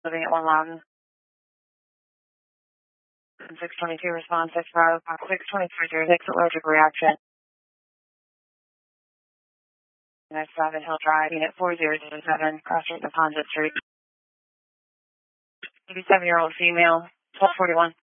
living at 1 Loudon. 622 response 6 Bravo, 62306 allergic reaction. Next 7 Hill Drive, unit 4007, cross street Napontet Street. 87-year-old female, 1241.